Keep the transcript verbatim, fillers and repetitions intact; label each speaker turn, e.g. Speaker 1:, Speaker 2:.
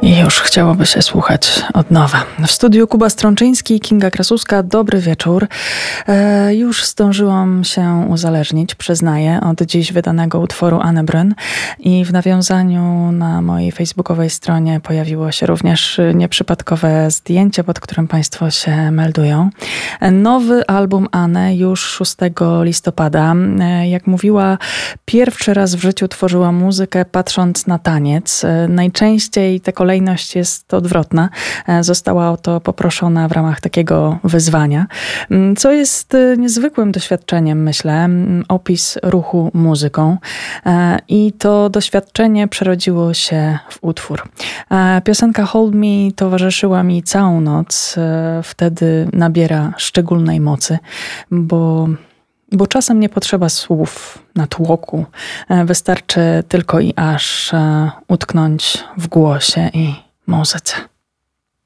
Speaker 1: I już chciałoby się słuchać od nowa. W studiu Kuba Strączyński, Kinga Krasuska. Dobry wieczór. E, już zdążyłam się uzależnić, przyznaję, od dziś wydanego utworu Anny Bryn. I w nawiązaniu na mojej facebookowej stronie pojawiło się również nieprzypadkowe zdjęcie, pod którym Państwo się meldują. Nowy album Anny już szóstego listopada. E, jak mówiła, pierwszy raz w życiu tworzyła muzykę patrząc na taniec. E, najczęściej te kolejne Kolejność jest odwrotna. Została o to poproszona w ramach takiego wyzwania, co jest niezwykłym doświadczeniem, myślę. Opis ruchu muzyką. I to doświadczenie przerodziło się w utwór. Piosenka Hold Me towarzyszyła mi całą noc. Wtedy nabiera szczególnej mocy, bo Bo czasem nie potrzeba słów, natłoku. Wystarczy tylko i aż utknąć w głosie i muzyce.